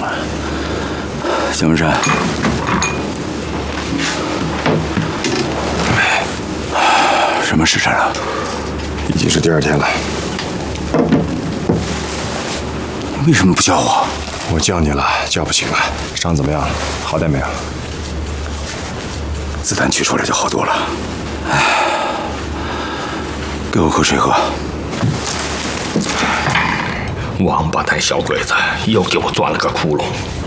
江文山，什么时辰了？ 已经是第2天了。 为什么不叫我？ 我叫你了，叫不醒了。伤怎么样？好点没有？ 子弹取出来就好多了。哎，给我口水喝。 王八蛋小鬼子又给我钻了个窟窿。